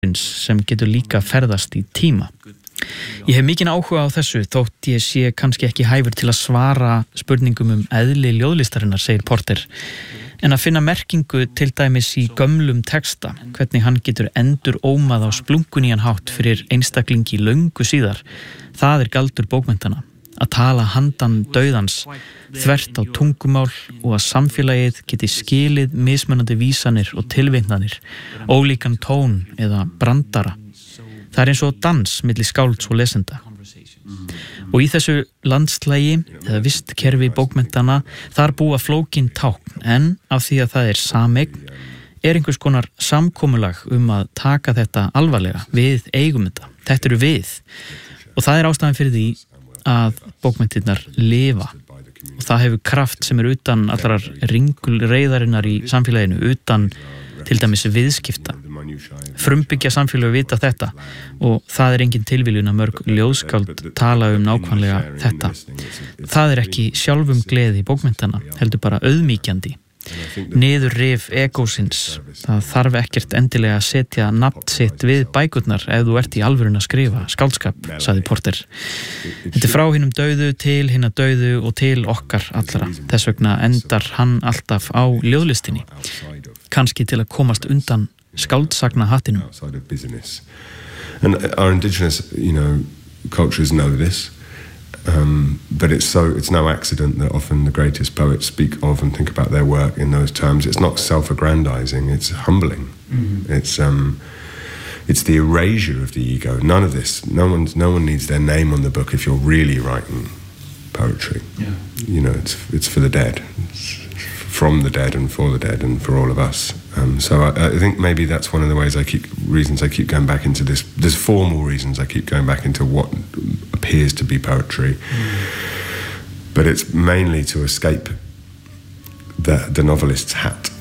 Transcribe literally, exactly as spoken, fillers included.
sem getur líka ferðast í tíma. Ég hef mikinn áhuga á þessu þótt ég sé kannski ekki hæfur til að svara spurningum um eðli ljóðlistarinnar, segir Porter. En að finna merkingu til dæmis í gömlum texta, hvernig hann getur endur ómað á splunkunían hátt fyrir einstaklingi löngu síðar, það er galdur bókmenntana. Að tala handan dauðans, þvert á tungumál og að samfélagið geti skilið mismunandi vísanir og tilvitnanir, ólíkan tón eða brandara. Það er eins og dans milli skálds og lesenda. Og í þessu landslægi, eða vistkerfi bókmenntana, þar búa flókin tákn, en af því að það er sameign, er einhvers konar samkomulag um að taka þetta alvarlega. Við eigum þetta. Þetta eru við. Og það er ástæðan fyrir því að bókmenntirnar lifa. Og það hefur kraft sem er utan allar ringulreiðarinnar í samfélaginu, utan til dæmis viðskipta. Frumbyggja samfélög vita þetta og það er engin tilviljun að mörg ljóðskáld tala um nákvæmlega þetta. Það er ekki sjálfum gleði bókmenntana, heldur bara auðmýkjandi. Niður rif egósins. Það þarf ekkert endilega að setja nafn sitt við bækurnar ef þú ert í alvörun að skrifa skáldskap, sagði Porter. Þetta er frá hinum dauðu til hinna dauðu og til okkar allra. Þess vegna endar hann alltaf á ljóðlistinni. Kannski til að komast undan skáldsagna hattinum. And our indigenous, you know, cultures know this. Um, but it's so it's no accident that often the greatest poets speak of and think about their work in those terms. It's not self-aggrandizing, it's humbling. Mm-hmm. It's um, it's the erasure of the ego. None of this. No one's no one needs their name on the book if you're really writing poetry. Yeah. You know, it's it's for the dead. It's from the dead and for the dead and for all of us. Um, so I, I think maybe that's one of the ways I keep reasons I keep going back into this. There's formal reasons I keep going back into what appears to be poetry, mm. but it's mainly to escape the the novelist's hat.